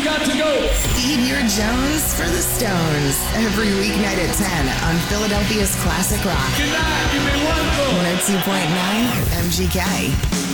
got to go. Feed your Jones for the Stones every weeknight at 10 on Philadelphia's Classic Rock. Good night. Give me one more. 102.9 MGK.